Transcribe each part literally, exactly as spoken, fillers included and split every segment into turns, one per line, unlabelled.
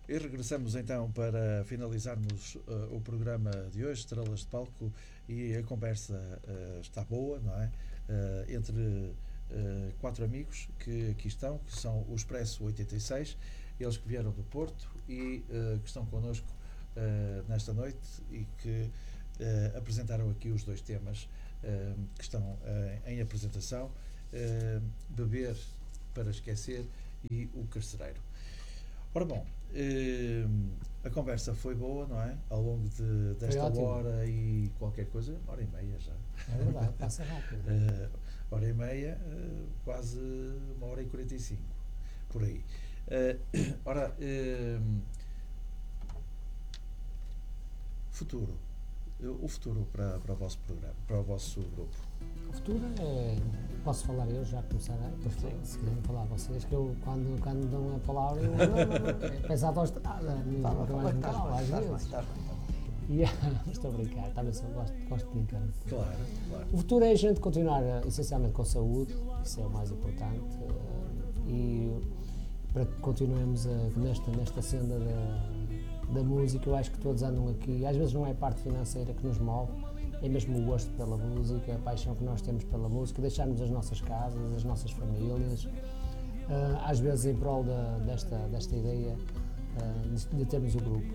E regressamos então para finalizarmos uh, o programa de hoje, Estrelas de Palco, e a conversa uh, está boa, não é? Uh, entre uh, quatro amigos que aqui estão, que são o Expresso oitenta e seis, eles que vieram do Porto e uh, que estão connosco uh, nesta noite e que uh, apresentaram aqui os dois temas uh, que estão uh, em apresentação, uh, Beber para Esquecer e O Carcereiro. Ora bom, eh, a conversa foi boa, não é? Ao longo de, desta hora e qualquer coisa, hora e meia já.
É verdade, passa rápido.
uh, hora e meia, uh, quase uma hora e quarenta e cinco, por aí. Uh, ora, uh, futuro. O futuro para, para o vosso programa, para o vosso grupo.
O futuro é. Posso falar eu já começar a. Depois, se quiserem falar vocês, que eu quando, quando dão a palavra, eu é pensado aos nada, nunca mais me calo, às vezes. Estou a brincar, também só gosto, gosto de brincar.
Claro, claro.
O futuro é a gente continuar essencialmente com saúde, isso é o mais importante, e para que continuemos a, nesta, nesta senda da. da música, eu acho que todos andam aqui, às vezes não é a parte financeira que nos move, é mesmo o gosto pela música, a paixão que nós temos pela música, deixarmos as nossas casas, as nossas famílias, uh, às vezes em prol da, desta, desta ideia uh, de, de termos o grupo.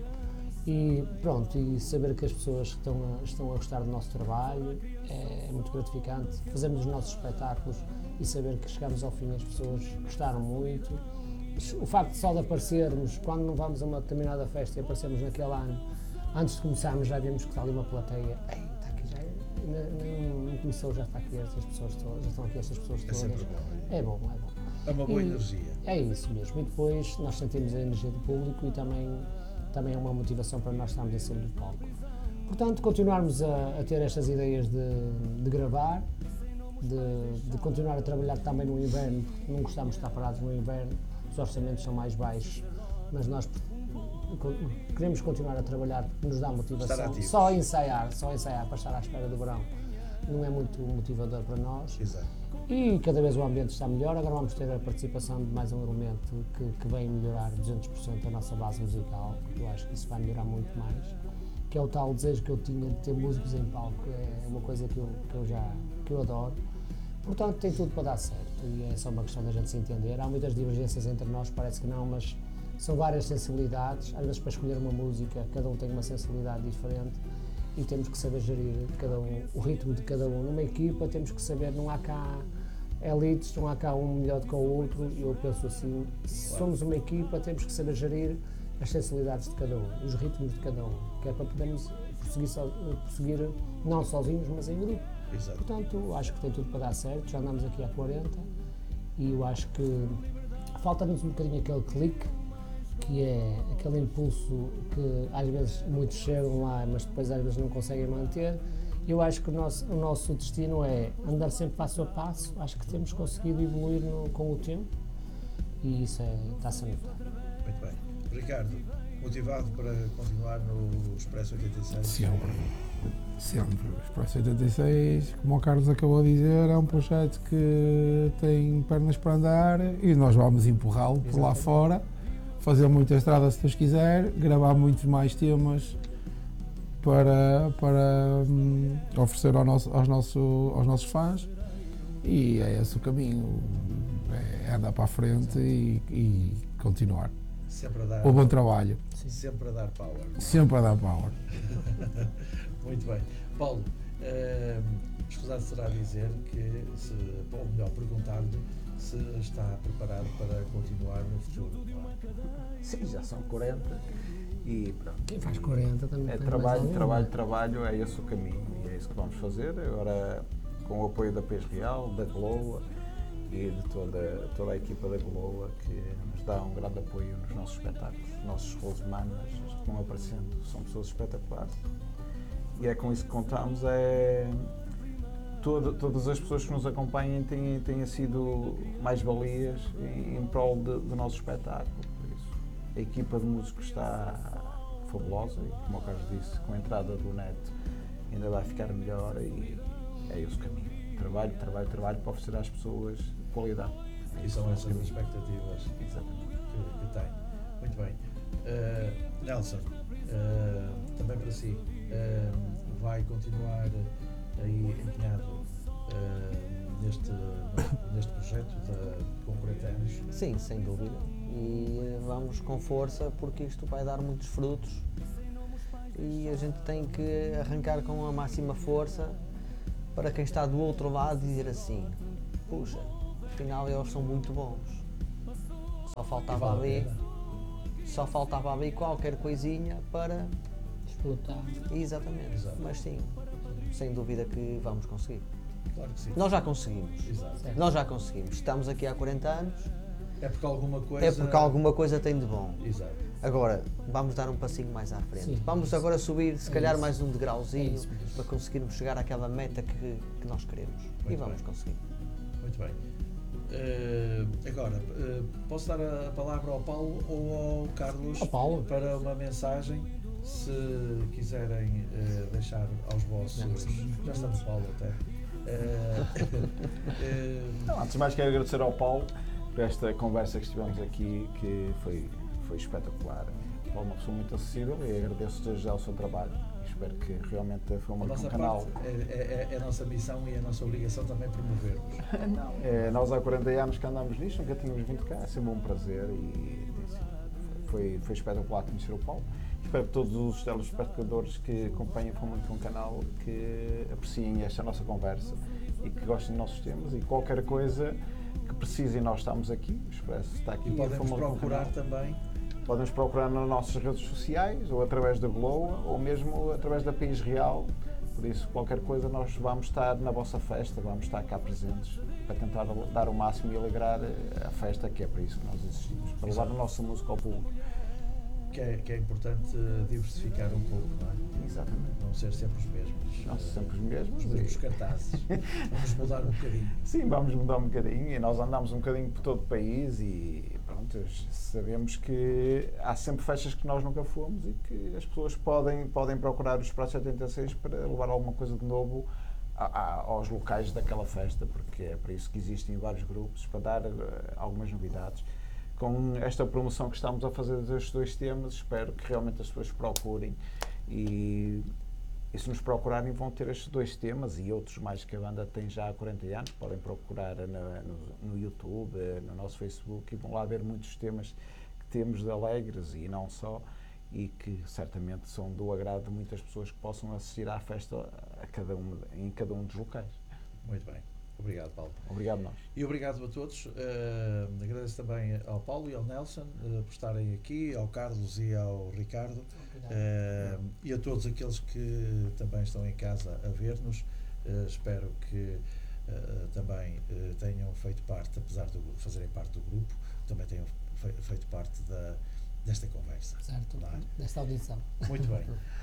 E pronto, e saber que as pessoas estão a, estão a gostar do nosso trabalho é, é muito gratificante, fazermos os nossos espetáculos e saber que chegamos ao fim e as pessoas gostaram muito. O facto de só de aparecermos, quando não vamos a uma determinada festa e aparecemos naquele ano, antes de começarmos já vimos que está ali uma plateia, ei, está aqui já, não, não começou, já está aqui estas pessoas todas, já estão aqui estas pessoas todas.
É sempre bom.
É bom, é bom.
É uma boa
e,
energia.
É isso mesmo, e depois nós sentimos a energia do público e também, também é uma motivação para nós estarmos em cima do palco. Portanto, continuarmos a, a ter estas ideias de, de gravar, de, de continuar a trabalhar também no inverno, porque não gostamos de estar parados no inverno. Os orçamentos são mais baixos, mas nós queremos continuar a trabalhar porque nos dá motivação. Só ensaiar, só ensaiar para estar à espera do verão não é muito motivador para nós.
Exato.
E cada vez o ambiente está melhor, agora vamos ter a participação de mais um elemento que, que vem melhorar duzentos por cento a nossa base musical, eu acho que isso vai melhorar muito mais, que é o tal desejo que eu tinha de ter músicos em palco, é uma coisa que eu, que eu já que eu adoro. Portanto, tem tudo para dar certo e é só uma questão da gente se entender. Há muitas divergências entre nós, parece que não, mas são várias sensibilidades. Às vezes, para escolher uma música, cada um tem uma sensibilidade diferente e temos que saber gerir cada um, o ritmo de cada um. Numa equipa, temos que saber, não há cá elites, não há cá um melhor do que o outro. Eu penso assim, se somos uma equipa, temos que saber gerir as sensibilidades de cada um, os ritmos de cada um, que é para podermos prosseguir, so, prosseguir não sozinhos, mas em grupo.
Exato.
Portanto, acho que tem tudo para dar certo, já andamos aqui há quarenta e eu acho que falta-nos um bocadinho aquele clique, que é aquele impulso que às vezes muitos chegam lá, mas depois às vezes não conseguem manter. Eu acho que o nosso, o nosso destino é andar sempre passo a passo, acho que temos conseguido evoluir no, com o tempo e isso é, está-se a notar.
Muito bem. Ricardo, motivado para continuar no Expresso oitenta e seis?
Sempre, sempre. O Expresso oitenta e seis, como o Carlos acabou de dizer, é um projeto que tem pernas para andar e nós vamos empurrá-lo por lá fora, fazer muita estrada se Deus quiser, gravar muitos mais temas para, para hum, oferecer ao nosso, aos, nosso, aos nossos fãs e é esse o caminho, é andar para a frente e, e continuar.
Sempre a dar,
o bom trabalho.
Sim. Sempre a dar power.
Sempre a dar power.
Muito bem. Paulo, uh, escusado será dizer que, se, ou melhor, perguntar-lhe se está preparado para continuar no futuro.
Sim, já são quarenta e pronto.
Quem faz quarenta também.
É trabalho, trabalho, trabalho, é esse o caminho e é isso que vamos fazer. Agora, com o apoio da Pes Real, da Gloa e de toda, toda a equipa da Gloa, que nos dá um grande apoio nos nossos espetáculos, os nossos rosemãs que vão aparecendo, são pessoas espetaculares. E é com isso que contamos, é todo, todas as pessoas que nos acompanham têm, têm sido mais-valias em, em prol de, do nosso espetáculo. Por isso, a equipa de músicos está fabulosa e, como o Carlos disse, com a entrada do Neto ainda vai ficar melhor e é esse o caminho. Trabalho, trabalho, trabalho para oferecer às pessoas qualidade.
E são essas as expectativas
Exatamente.
que, que tem. Muito bem. Nelson, uh, também para si, uh, vai continuar aí empenhado uh, neste, neste projeto de, com quarenta anos?
Sim, sem dúvida. E uh, vamos com força porque isto vai dar muitos frutos e a gente tem que arrancar com a máxima força para quem está do outro lado dizer assim, puxa, afinal eles são muito bons. Só faltava ali, só faltava ali qualquer coisinha para
explotar.
Exatamente.
Exato.
Mas sim, sem dúvida que vamos conseguir.
Claro que sim.
Nós já conseguimos.
Exato.
Nós já conseguimos. Estamos aqui há quarenta anos.
É porque alguma coisa.
É porque alguma coisa tem de bom.
Exato.
Agora, vamos dar um passinho mais à frente.
Sim,
vamos
isso.
agora subir, se
É
calhar,
isso.
mais um degrauzinho
É isso mesmo.
para conseguirmos chegar àquela meta que, que nós queremos.
Muito
e vamos
bem.
conseguir.
Muito bem. Uh, agora, uh, posso dar a palavra ao Paulo ou ao Carlos
Ao Paulo.
para uma mensagem, se quiserem uh, deixar aos vossos. Já estamos Paulo até. Uh, uh,
Não, antes de mais quero agradecer ao Paulo por esta conversa que estivemos aqui, que foi, foi espetacular. O Paulo é uma pessoa muito acessível e agradeço desde já o seu trabalho. Espero que realmente foi
a
um,
nossa
um canal.
parte é, é, é a nossa missão e a nossa obrigação também promovermos.
Não, é, nós há quarenta anos que andamos nisto, nunca tínhamos vindo cá, é sempre um prazer e assim, foi, foi espetacular conhecer o Paulo. Espero que todos os telespectadores que acompanham o Fomento com o canal que apreciem esta nossa conversa e que gostem dos nossos temas e qualquer coisa que precisem, nós estamos aqui, o Expresso está aqui.
E podemos
Fomento com o
procurar
canal.
também.
Podem-nos procurar nas nossas redes sociais, ou através da Gloa, ou mesmo através da País Real. Por isso, qualquer coisa, nós vamos estar na vossa festa, vamos estar cá presentes para tentar dar o máximo e alegrar a festa, que é para isso que nós existimos, para levar a nossa música ao público.
Que é, que é importante diversificar um pouco, não é?
Exatamente.
Não ser sempre os mesmos.
Nós sempre os mesmos.
Os mesmos
e-
cartazes. Vamos mudar um bocadinho.
Sim, vamos mudar um bocadinho e nós andamos um bocadinho por todo o país e pronto, sabemos que há sempre festas que nós nunca fomos e que as pessoas podem, podem procurar o Expresso oitenta e seis para levar alguma coisa de novo a- a- aos locais daquela festa, porque é para isso que existem vários grupos, para dar eh, algumas novidades. Com esta promoção que estamos a fazer destes dois temas, espero que realmente as pessoas procurem e, e se nos procurarem vão ter estes dois temas e outros mais que a banda tem já há quarenta anos, podem procurar na- no, no YouTube, no nosso Facebook e vão lá ver muitos temas que temos de alegres e não só, e que certamente são do agrado de muitas pessoas que possam assistir à festa a cada um, em cada um dos locais.
Muito bem. Obrigado, Paulo.
Obrigado nós.
E obrigado a todos. Uh, agradeço também ao Paulo e ao Nelson uh, por estarem aqui, ao Carlos e ao Ricardo, uh, e a todos aqueles que também estão em casa a ver-nos. Uh, espero que uh, também uh, tenham feito parte, apesar de fazerem parte do grupo, também tenham fe feito parte da, desta conversa.
Certo,
Não é?
desta audição.
Muito bem.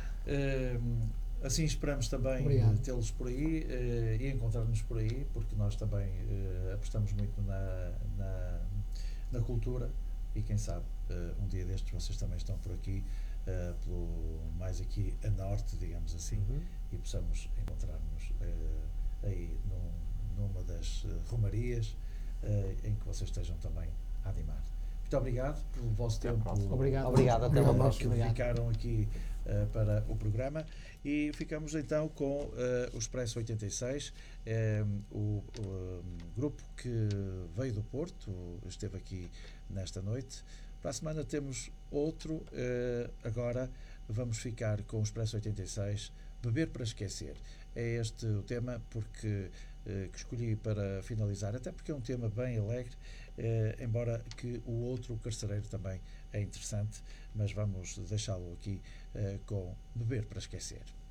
Uh, assim esperamos também
Obrigado.
tê-los por aí uh, e encontrar-nos por aí, porque nós também uh, apostamos muito na, na, na cultura e quem sabe uh, um dia destes vocês também estão por aqui, uh, pelo, mais aqui a norte, digamos assim,
Uhum.
e possamos encontrar-nos uh, aí num, numa das uh, romarias uh, em que vocês estejam também a animar. Muito obrigado pelo vosso
Até à
tempo.
próxima.
Obrigado.
Obrigado, até
Obrigado.
logo.
Que
Obrigado.
ficaram aqui uh, para o programa e ficamos então com uh, o Expresso oitenta e seis, um, o, o um, grupo que veio do Porto, esteve aqui nesta noite. Para a semana temos outro, uh, agora vamos ficar com o Expresso oitenta e seis, Beber para Esquecer. É este o tema porque uh, que escolhi para finalizar, até porque é um tema bem alegre, uh, embora que o outro, o Carcereiro, também é interessante, mas vamos deixá-lo aqui uh, com Beber para Esquecer.